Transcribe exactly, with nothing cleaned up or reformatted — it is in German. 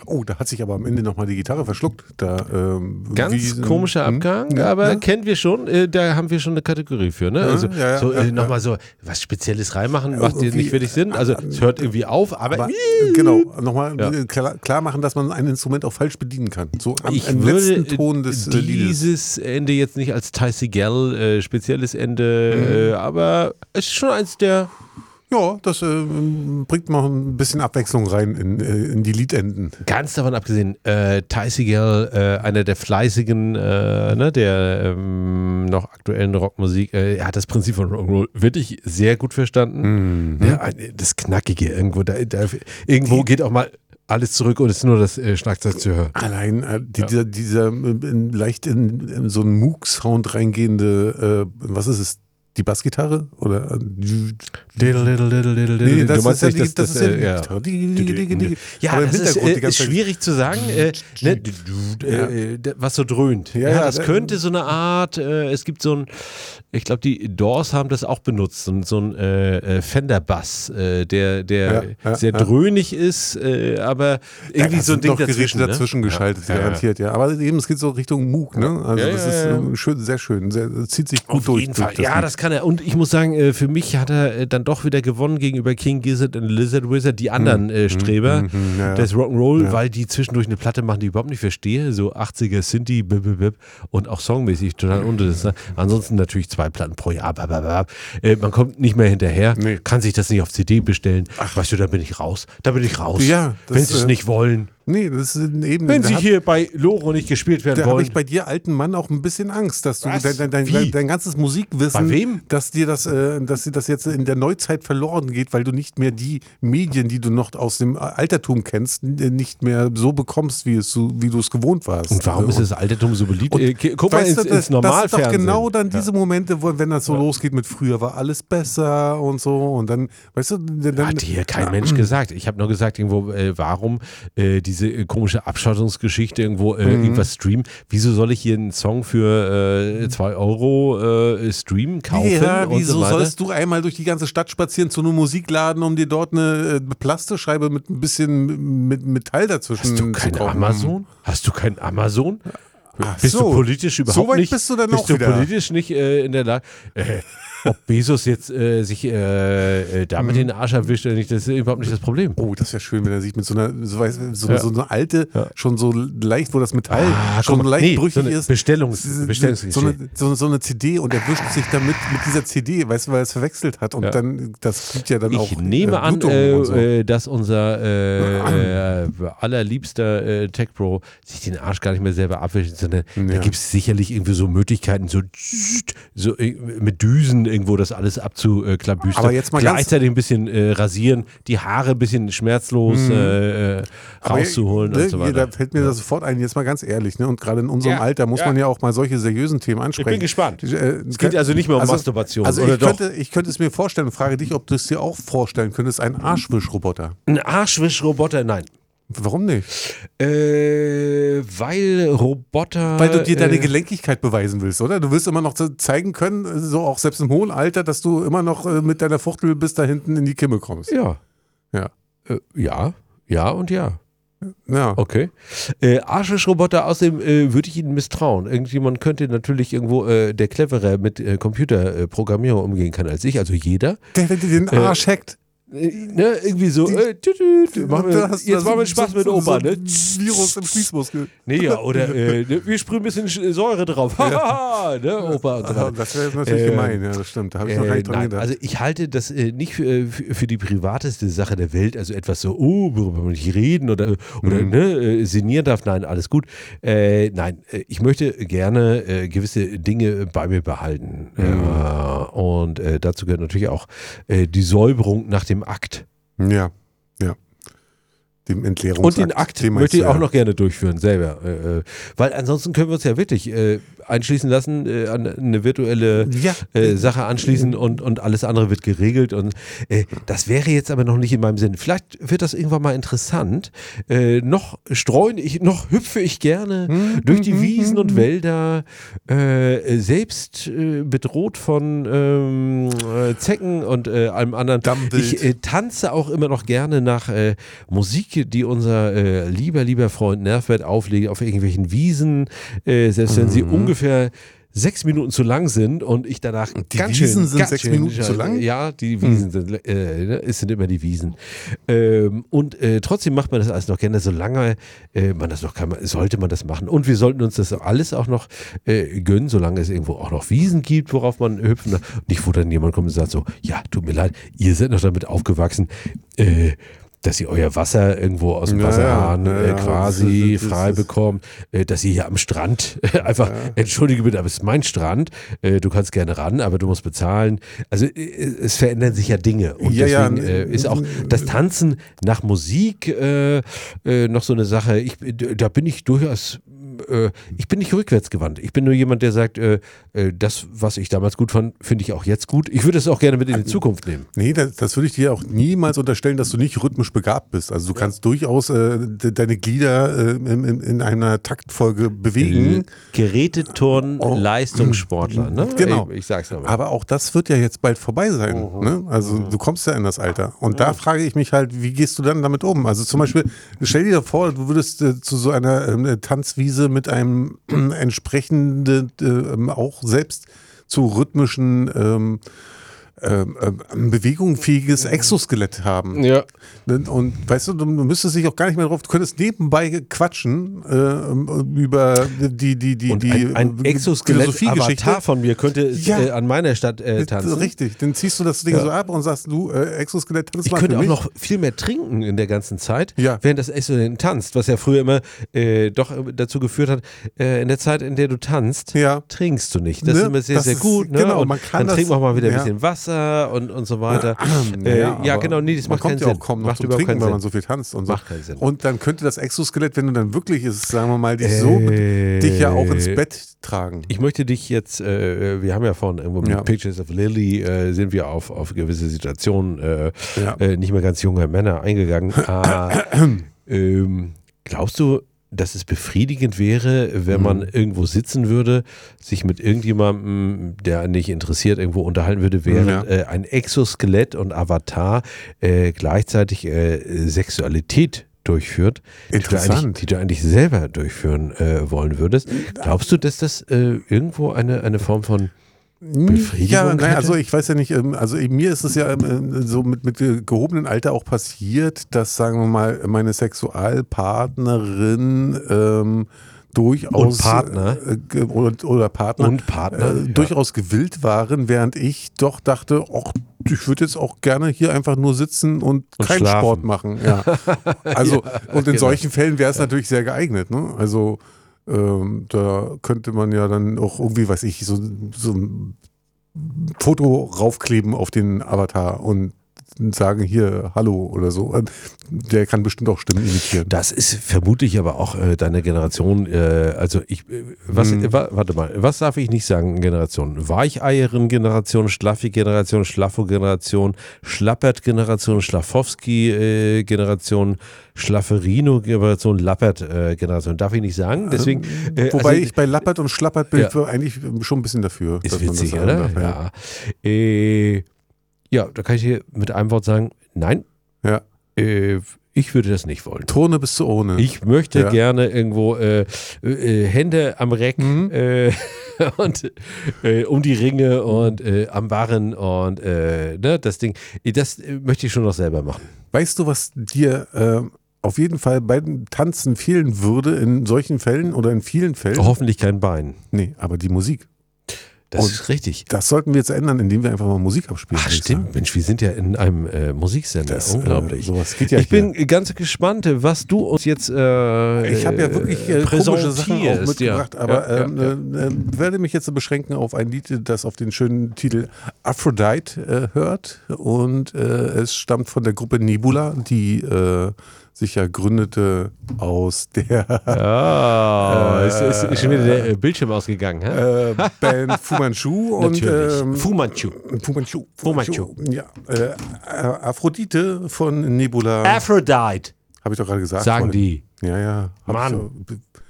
Oh, da hat sich aber am Ende nochmal die Gitarre verschluckt. Da, ähm, Ganz wie, komischer hm, Abgang, ja, aber ja. kennen wir schon, äh, da haben wir schon eine Kategorie für. Ne? Ja, Also ja, ja, so, ja, äh, ja. nochmal so was Spezielles reinmachen, macht Irgendwie, nicht wirklich Sinn. Also es hört irgendwie auf, aber, Aber genau, nochmal Ja. klar, klar machen, dass man ein Instrument auch falsch bedienen kann. So am, ich am würde letzten Ton des äh, Liedes. dieses Ende jetzt nicht als Ty Segall äh, spezielles Ende, Mhm. äh, aber es ist schon eins der Ja, das äh, bringt noch ein bisschen Abwechslung rein in, äh, in die Liedenden. Ganz davon abgesehen, äh, Ty Segall, äh, einer der fleißigen, äh, ne, der ähm, noch aktuellen Rockmusik, äh, er hat das Prinzip von Rock'n'Roll wirklich sehr gut verstanden. Mhm. Ja, ein- das Knackige irgendwo, da, da, irgendwo geht auch mal alles zurück und es ist nur das äh, Schlagzeug zu hören. Allein äh, die, Ja. dieser, dieser äh, in, leicht in, in so einen Moog-Sound reingehende, äh, was ist es, die Bassgitarre? Oder? äh, Little, little, little, little, Nee, little. das Du meinst ist ja nicht, die, das dass ist ja die äh, Gitarre. Die, die, die, die, die. Ja, Aber im das ist, Hintergrund äh, die ganze ist Zeit. schwierig zu sagen, äh, ne, äh, äh, was so dröhnt. Ja, Ja, ja, das da- könnte so eine Art, äh, es gibt so ein, ich glaube, die Doors haben das auch benutzt, so, ein- so ein äh, äh, Fender-Bass, äh, der, der Ja, ja, sehr ja. dröhnig ist, äh, aber irgendwie Da so ein sind Ding noch Geräte dazwischen. Ne? dazwischen geschaltet, Ja, ja, ja. garantiert, ja. Aber eben, es geht so Richtung Moog, ne? Also Ja, das ja, ist ja. äh, schön, sehr schön. Sehr, zieht sich gut Auf durch. jeden durch Fall. Ja, Lied. das kann er. Und ich muss sagen, äh, für mich hat er äh, dann doch wieder gewonnen gegenüber King Gizzard und Lizard Wizard, die anderen äh, Streber hm, hm, ja. des Rock'n'Roll, Ja. weil die zwischendurch eine Platte machen, die ich überhaupt nicht verstehe. So achtziger Synthie, bip, bip, bip, und auch songmäßig total uninteressant. Ansonsten natürlich zwei Platten pro Jahr. Bap, bap, bap. Äh, man kommt nicht mehr hinterher, Nee. kann sich das nicht auf C D bestellen. Weißt du, da bin ich raus. Da bin ich raus. Ja, das, Wenn sie es äh, nicht wollen. Nee, das ist eben. Wenn da sie hab- hier bei Loro nicht gespielt werden Da habe wollen. ich bei dir, alten Mann, auch ein bisschen Angst, dass du Was? dein, dein, dein, Wie? dein, dein ganzes Musikwissen, Bei wem? dass dir das, äh, dass dir das jetzt in der Neuzeit verloren geht, weil du nicht mehr die Medien, die du noch aus dem Altertum kennst, n- nicht mehr so bekommst, wie es so, wie du es gewohnt warst. Und warum ist das Altertum so beliebt? Und Äh, guck mal weißt ins, du, ins das, das sind doch Normalfernsehen. genau dann diese Momente, wo, wenn das so losgeht mit früher war alles besser und so und dann, weißt du, dann, Hat hier kein Mensch gesagt. Ich habe nur gesagt, irgendwo, äh, warum äh, diese äh, komische Abschottungsgeschichte irgendwo äh, Mhm. irgendwas streamen. Wieso soll ich hier einen Song für äh, zwei Euro äh, streamen, kaufen ja, und wieso so weiter? sollst du einmal durch die ganze Stadt spazieren zu einem Musikladen, um dir dort eine äh, Plastischeibe mit ein bisschen mit Metall dazwischen Hast du zu kein kaufen? Amazon? Hast du kein Amazon? Ach Bist so. du politisch überhaupt So weit nicht? bist du dann bist auch du wieder. politisch nicht äh, in der Lage? Äh, ob Bezos jetzt äh, sich äh, äh, damit den Arsch erwischt oder nicht, das ist überhaupt nicht das Problem. Oh, das wäre schön, wenn er sich mit so einer, so, weiß, so, Ja. so eine alte, Ja. schon so leicht, wo das Metall Ah, schon guck mal. leicht Nee, brüchig so eine ist. Bestellungs- so, Bestellungsgeschichte. eine, so, so eine C D und er wischt sich damit mit dieser C D, weißt du, weil er es verwechselt hat und Ja. dann, das gibt ja dann auch Ich nehme äh, an, Blutungen äh, und so. äh, dass unser äh, äh, allerliebster äh, Tech-Pro sich den Arsch gar nicht mehr selber abwischt, sondern da Ja. gibt es sicherlich irgendwie so Möglichkeiten, so, so äh, mit Düsen irgendwo das alles abzuklabüstern. Aber jetzt mal ganz- Gleichzeitig ein bisschen äh, rasieren, die Haare ein bisschen schmerzlos äh, äh, Aber, rauszuholen ne, und so weiter. Da fällt mir das sofort ein, jetzt mal ganz ehrlich, ne? Und gerade in unserem Ja, Alter muss ja. man ja auch mal solche seriösen Themen Ich ansprechen. bin gespannt. Äh, Es geht also nicht mehr um Masturbation, also oder ich doch? könnte, ich könnte es mir vorstellen, frage dich, ob du es dir auch vorstellen könntest, ein Arschwischroboter. Ein Arschwischroboter, nein. Warum nicht? Äh, weil Roboter. Weil du dir deine äh, Gelenkigkeit beweisen willst, oder? Du willst immer noch so zeigen können, so auch selbst im hohen Alter, dass du immer noch äh, mit deiner Fuchtel bis da hinten in die Kimme kommst. Ja. Ja. Äh, ja, ja und ja. Ja. Okay. Äh, Arschwischroboter, außerdem äh, würde ich Ihnen misstrauen. Irgendjemand könnte natürlich irgendwo, äh, der cleverer mit äh, Computerprogrammierung umgehen kann als ich, also jeder. Der, wenn dir den Äh, Arsch hackt. Äh, ne, irgendwie so, äh, tü, tü, tü, machen wir, Da hast du jetzt da machen wir so- Spaß so- mit so- Opa, so ne? ein Virus im Schließmuskel. Nee, ja, oder äh, ne, wir sprühen ein bisschen Sch- Säure drauf. Hahaha, ne, Opa und so weiter. Das wäre natürlich Äh, gemein, ja, das stimmt. Da habe ich noch gar Äh, nicht dran nein, gedacht. also ich halte das äh, nicht für, für, für die privateste Sache der Welt, also etwas so, oh, worüber man nicht reden oder, oder Mhm. ne, äh, sinnieren darf, nein, alles gut. Äh, nein, äh, ich möchte gerne äh, gewisse Dinge bei mir behalten. Mhm. Äh, und äh, dazu gehört natürlich auch äh, die Säuberung nach dem Akt. Ja, ja. Dem Entleerungsakt. Und den Akt den möchte ich meinst auch du, noch gerne durchführen, selber. Äh, äh, weil ansonsten können wir uns ja wirklich, äh, einschließen lassen, äh, an eine virtuelle Ja. äh, Sache anschließen und, und alles andere wird geregelt. Und äh, das wäre jetzt aber noch nicht in meinem Sinn. Vielleicht wird das irgendwann mal interessant. Äh, noch streuen ich, noch hüpfe ich gerne Hm, durch die hm, Wiesen hm, und hm. Wälder, äh, selbst äh, bedroht von ähm, äh, Zecken und äh, allem anderen. Dammwild. Ich äh, tanze auch immer noch gerne nach äh, Musik, die unser äh, lieber, lieber Freund Nervwert auflegt auf irgendwelchen Wiesen, äh, selbst wenn sie Mhm. ungefähr sechs Minuten zu lang sind und ich danach Die ganz Wiesen schön, sind ganz sechs schön, Minuten zu lang? Ja, die Wiesen sind, äh, es sind immer die Wiesen. Ähm, und äh, trotzdem macht man das alles noch gerne, solange äh, man das noch kann, sollte man das machen. Und wir sollten uns das alles auch noch äh, gönnen, solange es irgendwo auch noch Wiesen gibt, worauf man hüpfen darf. Nicht, wo dann jemand kommt und sagt so, ja, tut mir leid, ihr seid noch damit aufgewachsen, äh, dass ihr euer Wasser irgendwo aus dem Ja, Wasserhahn ja, äh, ja, quasi das ist- das frei ist- bekommt, äh, dass ihr hier am Strand einfach, entschuldige bitte, aber es ist mein Strand, äh, du kannst gerne ran, aber du musst bezahlen. Also äh, es verändern sich ja Dinge und Ja, ja, deswegen äh, ist auch das Tanzen nach Musik äh, äh, noch so eine Sache. Ich, da bin ich durchaus äh, ich bin nicht rückwärtsgewandt. Ich bin nur jemand, der sagt, äh, äh, das, was ich damals gut fand, finde ich auch jetzt gut. Ich würde es auch gerne mit in die Zukunft nehmen. Nee, das, das würde ich dir auch niemals unterstellen, dass du nicht rhythmisch begabt bist. Also du kannst durchaus äh, de, deine Glieder äh, in, in, in einer Taktfolge bewegen. Geräteturn, Oh. Leistungssportler, ne? Genau. Ich, ich sag's nochmal. Aber auch das wird ja jetzt bald vorbei sein. Mhm. Ne? Also du kommst ja in das Alter. Und da frage ich mich halt, wie gehst du dann damit um? Also zum Beispiel, stell dir vor, du würdest äh, zu so einer ähm, Tanzwiese mit einem äh, entsprechenden, äh, auch selbst zu rhythmischen ähm, ähm, ähm, bewegungsfähiges Exoskelett haben. Ja. Und weißt du, du müsstest dich auch gar nicht mehr drauf, du könntest nebenbei quatschen äh, über die, die, die, Und die ein, ein Exoskelett-Avatar Philosophiegeschichte. von mir könnte Ja. äh, an meiner Stadt äh, tanzen. Richtig, dann ziehst du das Ding Ja. so ab und sagst, du, äh, Exoskelett, tanz Ich mal könnte für auch mich. noch viel mehr trinken in der ganzen Zeit, Ja. während das Exoskelett tanzt, was ja früher immer äh, doch dazu geführt hat, äh, in der Zeit, in der du tanzt, Ja. trinkst du nicht. Das Ne? ist immer sehr, Das sehr ist- gut. Ne? genau, und man kann dann das- trinken wir auch mal wieder ein ja. bisschen Wasser und, und so weiter. Naja, äh, ja, aber genau, nee, das man macht kommt keinen ja Sinn. auch kaum noch Macht zum überhaupt Trinken, keinen weil Sinn. man so viel tanzt und so. Macht keinen Sinn. Und dann könnte das Exoskelett, wenn du dann wirklich ist, sagen wir mal, dich so Äh, dich ja auch ins Bett tragen. Ich möchte dich jetzt, äh, wir haben ja vorhin irgendwo mit Ja. Pictures of Lily, äh, sind wir auf, auf gewisse Situationen äh, Ja. äh, nicht mehr ganz junge Männer eingegangen. Ah, ähm, glaubst du, dass es befriedigend wäre, wenn man Mhm. irgendwo sitzen würde, sich mit irgendjemandem, der einen nicht interessiert, irgendwo unterhalten würde, während Ja. äh, ein Exoskelett und Avatar äh, gleichzeitig äh, Sexualität durchführt, die du, eigentlich, Interessant. die du eigentlich selber durchführen äh, wollen würdest. Glaubst du, dass das äh, irgendwo eine, eine Form von Befriedigung Ja, naja, hätte? also ich weiß ja nicht, ähm, also eben mir ist es ja ähm, so mit, mit gehobenem Alter auch passiert, dass, sagen wir mal, meine Sexualpartnerin ähm, durchaus Und Partner. äh, ge- oder, oder Partner, Und Partner, äh, ja. durchaus gewillt waren, während ich doch dachte, ach, ich würde jetzt auch gerne hier einfach nur sitzen und, Und keinen schlafen. Sport machen. Ja. Also, und in genau. solchen Fällen wäre es natürlich sehr geeignet. Ne? Also ähm, da könnte man ja dann auch irgendwie, weiß ich, so, so ein Foto raufkleben auf den Avatar und sagen hier Hallo oder so. Der kann bestimmt auch Stimmen imitieren. Das ist vermutlich aber auch äh, deine Generation. Äh, also ich, äh, was, Hm. äh, wa- warte mal, was darf ich nicht sagen? Generation Weicheierin-Generation, Schlaffi-Generation, Schlaffo-Generation, Schlappert-Generation, Schlaffowski-Generation, Schlafferino-Generation, Lappert-Generation. Darf ich nicht sagen? Deswegen. Äh, Wobei also, ich bei Lappert und Schlappert bin Ja. ich eigentlich schon ein bisschen dafür. dass Ist man das witzig, sagen oder? darf, Ja. Äh, ja, da kann ich dir mit einem Wort sagen, nein, ja. äh, ich würde das nicht wollen. Turne bis zu ohne. Ich möchte Ja. gerne irgendwo äh, äh, Hände am Reck Mhm. äh, und äh, um die Ringe und äh, am Barren und äh, ne, das Ding. Das äh, möchte ich schon noch selber machen. Weißt du, was dir äh, auf jeden Fall beim Tanzen fehlen würde in solchen Fällen oder in vielen Fällen? Hoffentlich kein Bein. Nee, aber die Musik. Das Und ist richtig. Das sollten wir jetzt ändern, indem wir einfach mal Musik abspielen. Ach würde ich stimmt, sagen. Mensch, wir sind ja in einem äh, Musiksender. Das, Unglaublich. Äh, sowas geht ja ich hier. bin ganz gespannt, was du uns jetzt äh, Ich habe ja wirklich äh, komische Sachen auch präsentierst. mitgebracht, Ja. aber ja, ähm, ja, ja. Äh, äh, werde mich jetzt beschränken auf ein Lied, das auf den schönen Titel Aphrodite äh, hört und äh, es stammt von der Gruppe Nebula, die äh, sich ja gründete aus der Oh, äh, ist, ist, ist schon wieder der äh, Bildschirm ausgegangen, hä? äh, Band Fu Manchu und Natürlich. ähm, Fu Manchu. Fu Manchu. Fu Manchu. Ja, äh, Aphrodite von Nebula. Aphrodite, Habe ich doch gerade gesagt. sagen vorhin. die. Ja, ja. Hab Mann. Ich so,